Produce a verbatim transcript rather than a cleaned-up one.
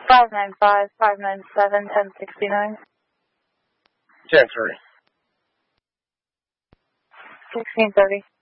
five nine five, five nine seven, ten sixty-nine. ten three. sixteen thirty.